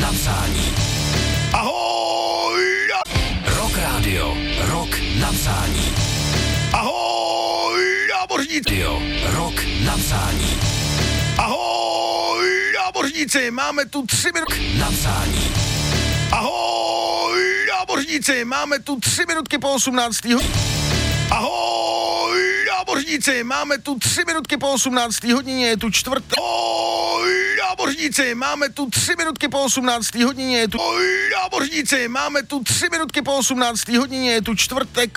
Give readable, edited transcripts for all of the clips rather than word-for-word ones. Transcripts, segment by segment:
napsání. Ahoj! Rock Radio, rok napsání. Ahoj, námořníci! Radio, rok napsání. Ahoj, námořníci! Máme tu 3 minuty. Napsání. Ahoj, námořníci! Máme tu 3 minutky po 18. Ahoj, námořníci! Máme tu 3 minutky po 18. hodině, je tu čtvrtek. Ahoj, námořníci! Máme tu 3 minutky po 18. hodině, je tu... Ahoj, námořníci! Máme tu 3 minutky po 18. hodině, je tu čtvrtek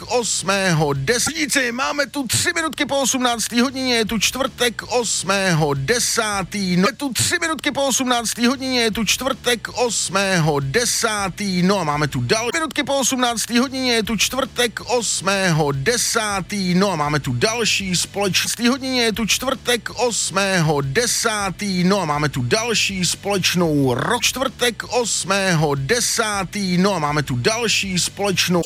8.10. Máme tu 3 minutky po 18. hodině, je tu čtvrtek 8.10. No, je tu 3 minutky po 18. hodině, je tu čtvrtek 8.10. No a máme tu dal minutky po 18. hodině, je tu čtvrtek 8.10. No a máme tu další společnou hodině, je tu čtvrtek 8.10. No a máme tu další společnou rok čtvrtek 8.10. No a máme tu další společnou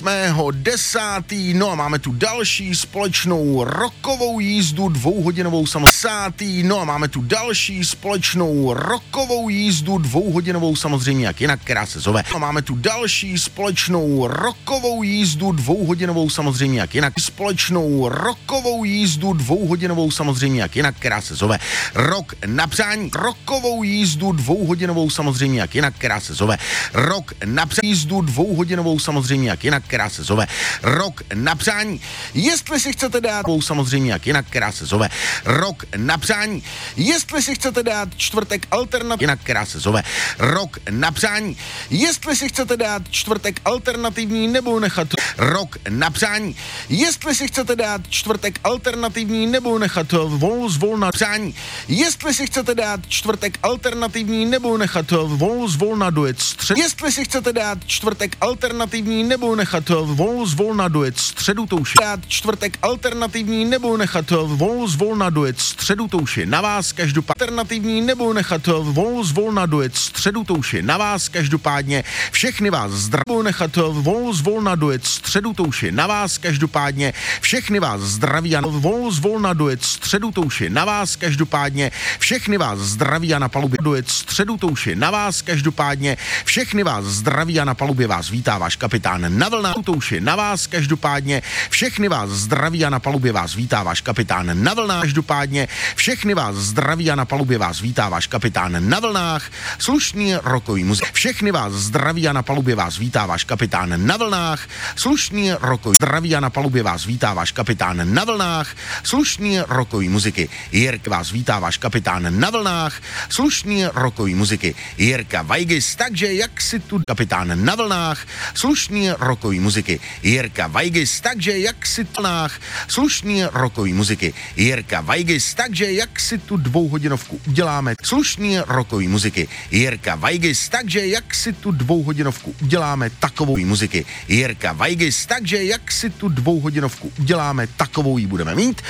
8.10. No a máme tu další společnou rokovou jízdu dvouhodinovou samozřejmě. No a máme tu další společnou rokovou jízdu dvouhodinovou samozřejmě jak jinak, která se zove. No a máme tu další společnou rokovou jízdu dvouhodinovou samozřejmě jak jinak. Společnou rokovou jízdu dvouhodinovou samozřejmě jak jinak, která se zove Rok na přání. Rokovou jízdu dvouhodinovou samozřejmě jak jinak, která se zove Rok na přání. Jízdu dvouhodinovou samozřejmě jak jinak, která se zove Rok na přání. Jestli si chcete dát samozřejmě jak jinak, která se zove Rok na přání. Jestli si chcete dát čtvrtek alternativ jinak, která se zove Rok na přání. Jestli si chcete dát čtvrtek alternativní nebo nechat Rok na přání. Jestli si chcete dát čtvrtek alternativní nebo nechat zvolna přání. Jestli si chcete dát čtvrtek alternativní nebo nechat zvolna dojet střed. Jestli si chcete dát čtvrtek alternativní nebo nechat zvolna dojet středu, to už je. Dát čtvrtek alternativní nebo nechat zvolna dojet středu, to už je na vás každopádně. Alternativní nebo nechat zvolna dojet středu, to už je na vás každopádně. Všechny vás zdraví nechat zvolna dojet středu, to už je na vás každopádně. Všechny vás zdraví a zvolna dojet středu, to už je na vás každopádně. Všechny vás zdraví a na palubě dojet středu, to už je na vás každopádně. Všechny vás zdraví a na palubě vás vítá váš kapitán na vlnách, to už je na vás každopádně. Všechny vás zdraví a na palubě vás vítá váš kapitán na vlnách každopádně. Všechny vás zdraví a na palubě vás vítá váš kapitán na vlnách. Slušný rokový muzik. Všechny vás zdraví a na palubě vás vítá váš kapitán na vlnách. Slušný rokový zdraví a na palubě vás vítá váš kapitán na vlnách. Slušný rokový muziky. Jirka vás vítá váš kapitán na vlnách. Slušný rokový muziky. Jirka Vajgis, takže jak si tu kapitán na vlnách. Slušný rokový muziky. Jirka Vajgis, takže jak si tu vlnách. Slušný rokový muziky. Jirka Vajgis, takže jak si tu dvouhodinovku uděláme. Slušný rokový muziky. Jirka Vajgis, takže jak si tu dvouhodinovku uděláme takovou muziky. Jirka Vajgis, takže jak si tu dvouhodinovku uděláme takovou ji budeme mít.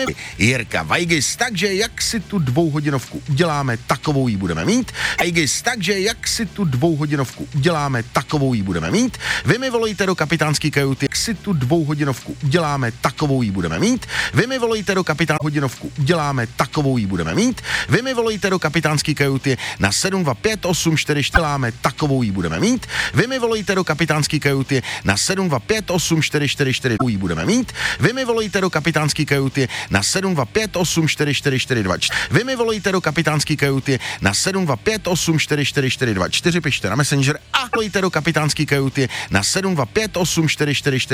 Jirka Vajgis, takže jak si tu dvouhodinovku uděláme takovou ji budeme mít. Vajgis, takže jak si tu dvouhodinovku uděláme takovou ji budeme mít. Vy mi volejte do kapitánský kajuty, jak si tu dvouhodinovku uděláme takovou ji budeme mít. Vy mi volejte do kapitánský hodinovku uděláme takovou ji budeme mít. Vy mi volejte do kapitánský kajuty na 72584 děláme takovou ji budeme mít. Vy mi volejte do kapitánský kajuty na 7258444 ji budeme mít. Vy mi volejte do kapitánský kajuty na 725844424. Vy mi volejte do kapitánský kajuty na 725844424. Pište na Messenger a volejte do kapitánský kajuty na 7258444